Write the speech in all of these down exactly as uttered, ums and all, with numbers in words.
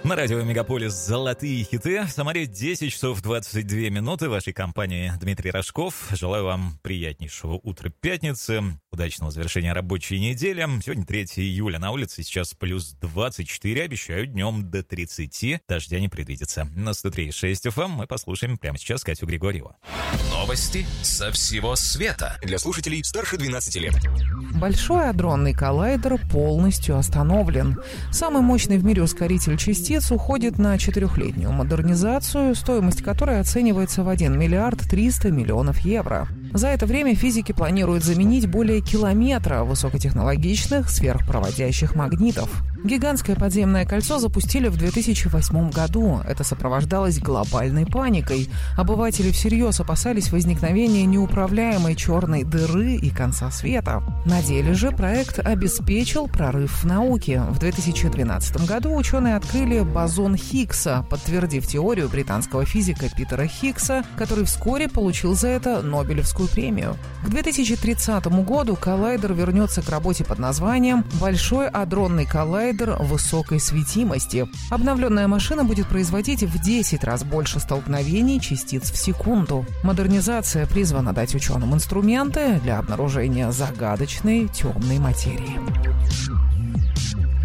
На радио Мегаполис «Золотые хиты». В Самаре десять часов двадцать две минуты. В вашей компании Дмитрий Рожков. Желаю вам приятнейшего утра пятницы, удачного завершения рабочей недели. Сегодня третьего июля. На улице сейчас плюс двадцать четыре. Обещаю, днем до тридцати. Дождя не предвидится. На сто три и шесть эф эм мы послушаем прямо сейчас Катю Григорьеву. Новости со всего света. Для слушателей старше двенадцати лет. Большой адронный коллайдер полностью остановлен. Самый мощный в мире ускоритель частиц уходит на четырехлетнюю модернизацию, стоимость которой оценивается в один миллиард триста миллионов евро. За это время физики планируют заменить более километра высокотехнологичных сверхпроводящих магнитов. Гигантское подземное кольцо запустили в две тысячи восьмом году. Это сопровождалось глобальной паникой. Обыватели всерьез опасались возникновения неуправляемой черной дыры и конца света. На деле же проект обеспечил прорыв в науке. В две тысячи двенадцатом году ученые открыли бозон Хиггса, подтвердив теорию британского физика Питера Хиггса, который вскоре получил за это Нобелевскую премию. К две тысячи тридцатому году коллайдер вернется к работе под названием «Большой адронный коллайдер высокой светимости». Обновленная машина будет производить в десять раз больше столкновений частиц в секунду. Модернизация призвана дать ученым инструменты для обнаружения загадочной темной материи.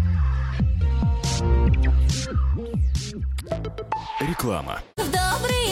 Реклама.